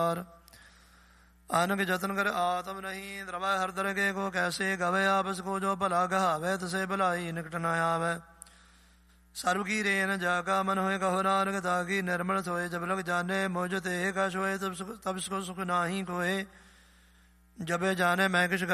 आनक जतन कर आत्म नहीं द्रवै हर दर के को कैसे गवे आपस को जो भला गहावे तसे भलाई निकट न आवे। सर्व की रेन जाका मन होए कहो नानक ताकि निर्मल सोए जब लग जाने मुझ ते कश होए तब इसको सुख नाही कोए। जब जाने मैं किश